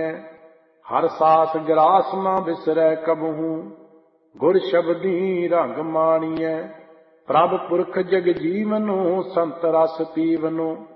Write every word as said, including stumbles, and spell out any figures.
मानिय। हर सास ग्रास मां बिसरै कबहू, गुर शब्दी रंग मानिय। प्रभ पुरख जग जीवनो, संत रस पीवनो।